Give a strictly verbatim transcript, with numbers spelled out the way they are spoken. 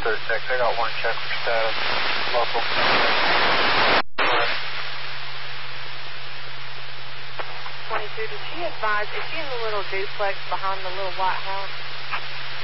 thirty-six. I got one check for status. Local. twenty-two, did she advise, is she in the little duplex behind the little white house?